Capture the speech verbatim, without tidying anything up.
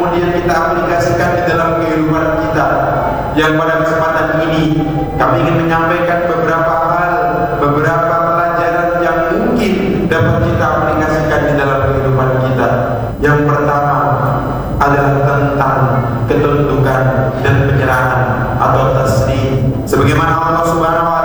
kemudian kita aplikasikan di dalam kehidupan kita. Yang pada kesempatan ini kami ingin menyampaikan beberapa hal, beberapa pelajaran yang mungkin dapat kita aplikasikan di dalam kehidupan kita. Yang pertama adalah tentang ketundukan dan penyerahan atau taslim. Sebagaimana Allah Subhanahu wa